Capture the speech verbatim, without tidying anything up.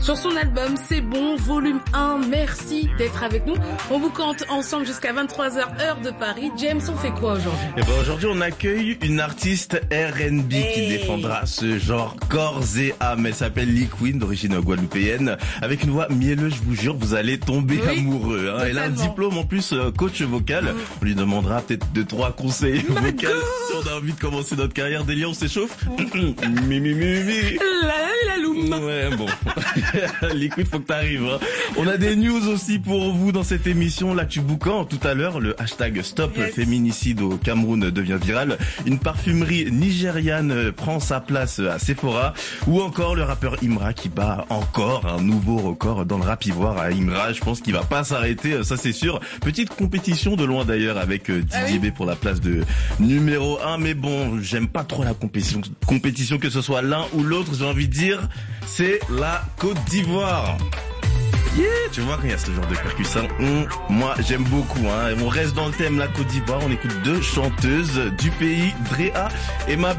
Sur son album C'est bon, volume un. Merci d'être avec nous. On vous compte ensemble jusqu'à vingt-trois heures, heure de Paris. James, on fait quoi aujourd'hui? Eh ben aujourd'hui, on accueille une artiste R and B hey. qui défendra ce genre corps et âme. Elle s'appelle Lee Queen, d'origine guadeloupéenne. Avec une voix mielleuse, je vous jure, vous allez tomber oui, amoureux. Hein. Elle a un diplôme en plus coach vocal. Mmh. On lui demandera peut-être deux, trois conseils vocaux. Si on a envie de commencer notre carrière délire, on s'échauffe. mi, mi, mi, mi. La, la, loum. Ouais, bon. L'écoute, faut que t'arrives. Hein. On a des news aussi pour vous dans cette émission. L'actu boucan, tout à l'heure, le hashtag Stop yes. Féminicide au Cameroun devient viral. Une parfumerie nigériane prend sa place à Sephora. Ou encore le rappeur Imra qui bat encore un nouveau record dans le rap ivoire à Imra. Je pense qu'il va pas s'arrêter, ça c'est sûr. Petite compétition de loin d'ailleurs avec Didier ah oui. B pour la place de numéro un. Mais bon, j'aime pas trop la compétition, compétition que ce soit l'un ou l'autre. J'ai envie de dire, c'est la Côte d'Ivoire. Yeah, tu vois quand il y a ce genre de percussion, hum, moi j'aime beaucoup. Hein. On reste dans le thème la Côte d'Ivoire. On écoute deux chanteuses du pays, Drea et Ma